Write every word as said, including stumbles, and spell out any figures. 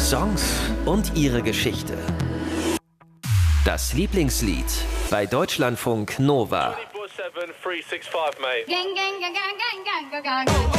Songs und ihre Geschichte. Das Lieblingslied bei Deutschlandfunk Nova. Gang, gang, gang, gang, gang, gang, gang.